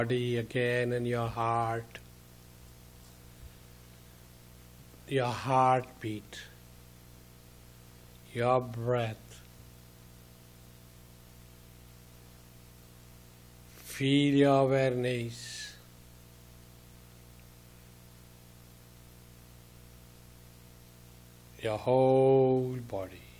body again and your heartbeat, your breath. Feel your awareness your whole body.